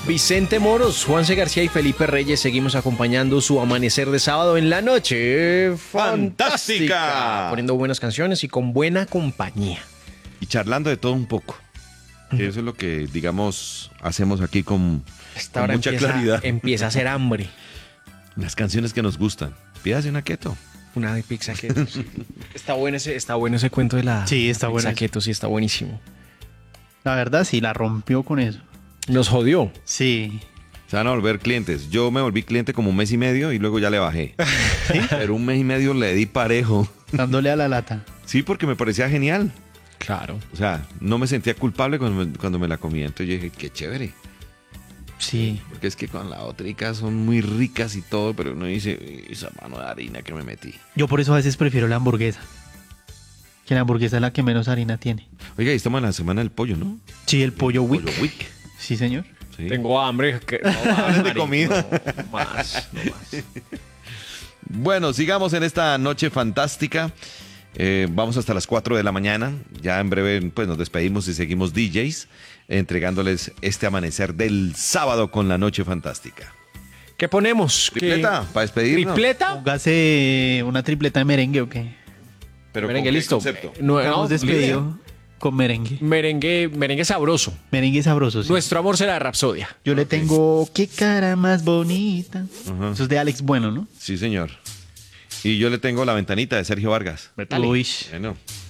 Vicente Moros, Juanse García y Felipe Reyes seguimos acompañando su amanecer de sábado en la noche fantástica. Poniendo buenas canciones y con buena compañía. Y charlando de todo un poco. Que eso es lo que, digamos, hacemos aquí con mucha claridad. Empieza a hacer hambre. Las canciones que nos gustan. Pídase una keto. Una de pizza keto. Sí. Está bueno ese cuento de la Sí, está pizza bueno. keto, sí, está buenísimo. La verdad, sí, la rompió con eso. Nos jodió. Sí. Se van a volver clientes. Yo me volví cliente como 1 mes y medio y luego ya le bajé. Pero 1 mes y medio le di parejo. Dándole a la lata. Sí, porque me parecía genial. Claro. O sea, no me sentía culpable cuando me la comía. Entonces yo dije, qué chévere. Sí. Porque es que con la otrica son muy ricas y todo, pero uno dice, esa mano de harina que me metí. Yo por eso a veces prefiero la hamburguesa. Que la hamburguesa es la que menos harina tiene. Oiga, y estamos en la semana del pollo, ¿no? Sí, el pollo Wick. Pollo Wick. Sí, señor. Sí. Tengo hambre. No más, de marico, comida. No más. Bueno, sigamos en esta noche fantástica. Vamos hasta las 4 de la mañana. Ya en breve pues nos despedimos y seguimos DJs entregándoles este amanecer del sábado con la noche fantástica. ¿Qué ponemos? ¿Tripleta? ¿Para despedirnos? ¿Tripleta? Póngase una tripleta de merengue o qué. Pero Merengue, ¿con qué listo. concepto? Hemos despedido con merengue. Merengue sabroso. Merengue sabroso, sí. Nuestro amor será Rapsodia. Yo le tengo qué cara más bonita. Ajá. Eso es de Alex Bueno, ¿no? Sí, señor. Y yo le tengo La Ventanita de Sergio Vargas. Métale. Uy. Bueno,